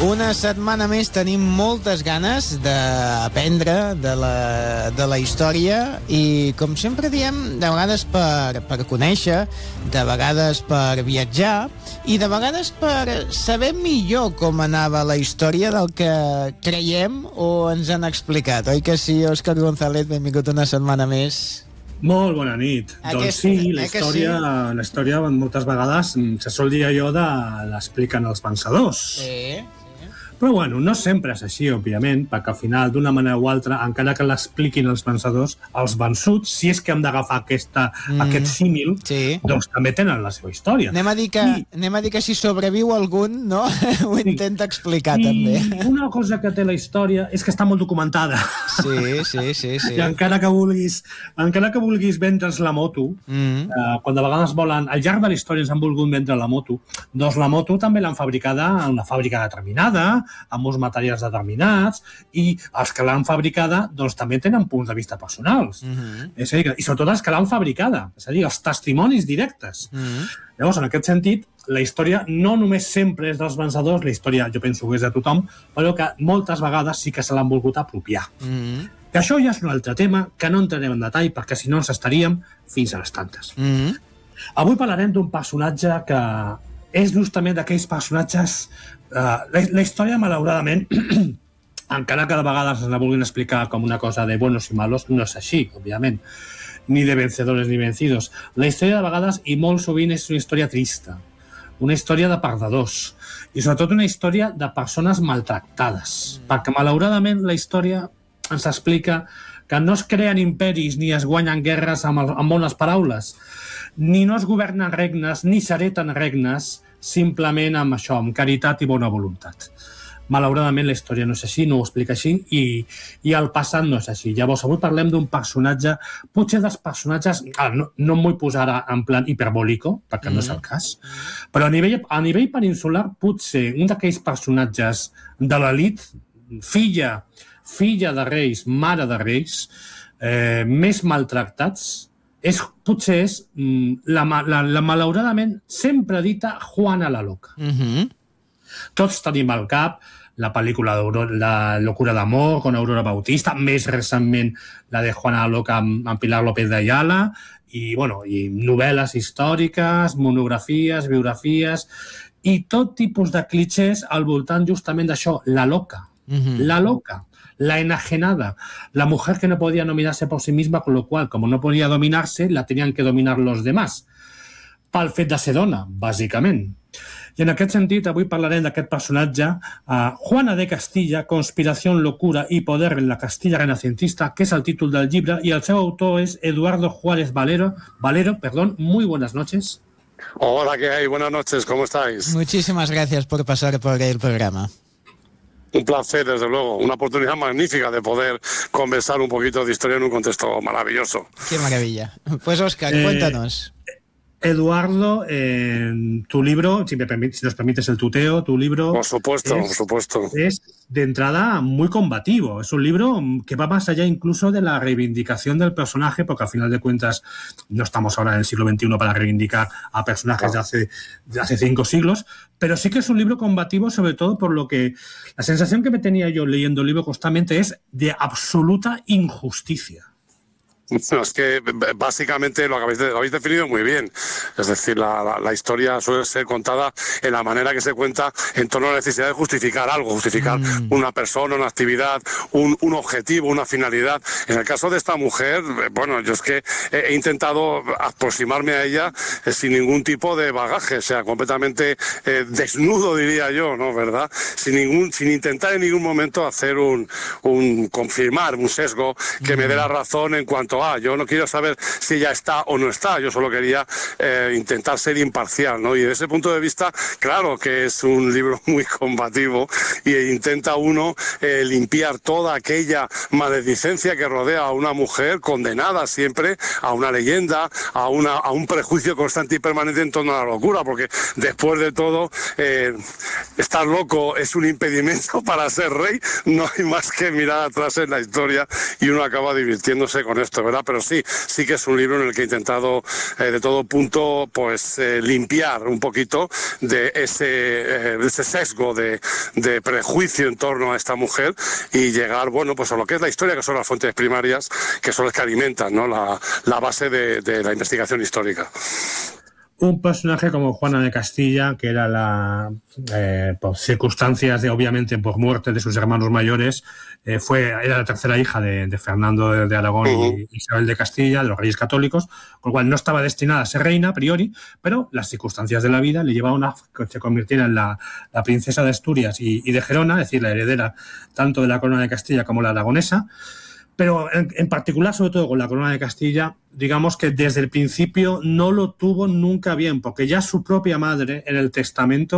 Una setmana més tenim moltes ganes d'aprendre de la història i, com sempre diem, de vegades per conèixer, de vegades per viatjar i de vegades per saber millor com anava la història del que creiem o ens han explicat. Oi que sí, Òscar González? Benvingut una setmana més. Molt bona nit. Doncs sí, la història moltes vegades se sol dir allò de l'expliquen els pensadors. Sí. Però bueno, no sempre és així, òbviament, perquè al final, d'una manera o altra, encara que l'expliquin els pensadors, els vençuts, si és que hem d'agafar aquest símil, doncs també tenen la seva història. Anem a dir que si sobreviu algun, no? Ho intenta explicar, també. I una cosa que té la història és que està molt documentada. Sí. I encara que vulguis vendre's la moto, quan de vegades volen, al llarg de la història ens han volgut vendre la moto, doncs la moto també l'han fabricada en una fàbrica determinada, amb uns materials determinats, i els que l'han fabricada doncs també tenen punts de vista personals. És a dir, i sobretot els que l'han fabricada, és a dir, els testimonis directes. Llavors, en aquest sentit, la història no només sempre és dels vencedors, la història jo penso que és de tothom, però que moltes vegades sí que se l'han volgut apropiar. Que això ja és un altre tema, que no entrarem en detall, perquè si no ens estaríem fins a les tantes. Avui parlarem d'un personatge que és justament d'aquells personatges... La història, malauradament, encara que de vegades ens la vulguin explicar com una cosa de buenos i malos, no és així, òbviament, ni de vencedores ni vencidos. La història de vegades, i molt sovint, és una història trista, una història de perdedors, i sobretot una història de persones maltractades, perquè malauradament la història ens explica que no es creen imperis ni es guanyen guerres amb bones paraules, ni no es governen regnes, ni s'hereten regnes, simplement amb això, amb caritat i bona voluntat. Malauradament la història no és així, no ho explica així, i el passat no és així. Llavors, avui parlem d'un personatge, potser dels personatges, no em vull posar en plan hiperbòlico, perquè no és el cas, però a nivell peninsular, potser un d'aquells personatges de l'elit, filla de reis, mare de reis, més maltractats, potser és la malauradament sempre dita Juana la Loca. Tots tenim al cap la pel·lícula La locura d'amor con Aurora Bautista, més recentment la de Juana la Loca amb Pilar López de Ayala, i novel·les històriques, monografies, biografies, i tot tipus de clichés al voltant justament d'això, la loca, la enajenada, la mujer que no podía dominarse por sí misma, con lo cual, como no podía dominarse, la tenían que dominar los demás. Pel fet de ser dona, bàsicament. I en aquest sentit, avui parlarem d'aquest personatge, Juana de Castilla, Conspiración, locura y poder en la Castilla renacentista, que és el títol del llibre, i el seu autor és Eduardo Juárez Valero. Muy buenas noches. Hola, ¿qué hay? Buenas noches, ¿cómo estáis? Muchísimas gracias por pasar por el programa. Un placer, desde luego. Una oportunidad magnífica de poder conversar un poquito de historia en un contexto maravilloso. Qué maravilla. Pues, Óscar, cuéntanos. Eduardo, tu libro, si nos permites el tuteo, tu libro... Por supuesto. Es, de entrada, muy combativo. Es un libro que va más allá incluso de la reivindicación del personaje, porque al final de cuentas no estamos ahora en el siglo XXI para reivindicar a personajes de hace 5 siglos, pero sí que es un libro combativo, sobre todo por lo que... La sensación que me tenía yo leyendo el libro constantemente es de absoluta injusticia. No, es que básicamente lo habéis definido muy bien. Es decir, la historia suele ser contada en la manera que se cuenta en torno a la necesidad de justificar algo, justificar una persona, una actividad, un objetivo, una finalidad. En el caso de esta mujer, bueno, yo es que he intentado aproximarme a ella sin ningún tipo de bagaje, o sea, completamente desnudo, diría yo, ¿no? ¿Verdad? Sin intentar en ningún momento hacer confirmar un sesgo que me dé la razón en cuanto yo no quiero saber si ella está o no está, yo solo quería intentar ser imparcial, ¿no? Y desde ese punto de vista, claro que es un libro muy combativo e intenta uno limpiar toda aquella maledicencia que rodea a una mujer condenada siempre a una leyenda, a un prejuicio constante y permanente en torno a la locura, porque después de todo, estar loco es un impedimento para ser rey, no hay más que mirar atrás en la historia y uno acaba divirtiéndose con esto. ¿verdad? Pero sí que es un libro en el que he intentado de todo punto pues limpiar un poquito de ese sesgo de prejuicio en torno a esta mujer y llegar, bueno, pues a lo que es la historia, que son las fuentes primarias, que son las que alimentan, ¿no?, la base de la investigación histórica. Un personaje como Juana de Castilla, que era por circunstancias obviamente por muerte de sus hermanos mayores, era la tercera hija de Fernando de Aragón y Isabel de Castilla, de los Reyes Católicos, con lo cual no estaba destinada a ser reina a priori, pero las circunstancias de la vida le llevaron a que se convirtiera en la princesa de Asturias y de Gerona, es decir, la heredera tanto de la corona de Castilla como la aragonesa. Pero en particular, sobre todo con la corona de Castilla, digamos que desde el principio no lo tuvo nunca bien, porque ya su propia madre en el testamento